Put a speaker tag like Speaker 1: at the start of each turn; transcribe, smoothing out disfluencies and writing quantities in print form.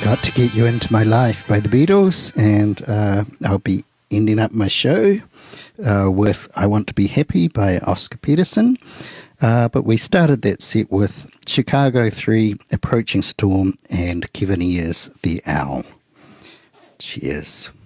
Speaker 1: Got to Get You Into My Life by the Beatles, and I'll be ending up my show with I Want to Be Happy by Oscar Peterson. But we started that set with Chicago 3, Approaching Storm, and Kevin Ayers, The Owl. Cheers.